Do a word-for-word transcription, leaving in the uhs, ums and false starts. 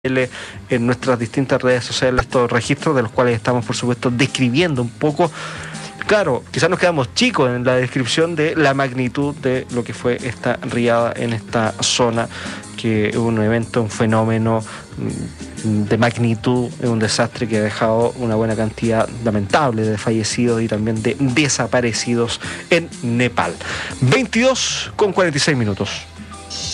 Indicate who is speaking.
Speaker 1: en nuestras distintas redes sociales estos registros, de los cuales estamos por supuesto describiendo un poco. Claro, quizás nos quedamos chicos en la descripción de la magnitud de lo que fue esta riada en esta zona, que es un evento, un fenómeno de magnitud, es un desastre que ha dejado una buena cantidad lamentable de fallecidos y también de desaparecidos en Nepal. veintidós con cuarenta y seis minutos.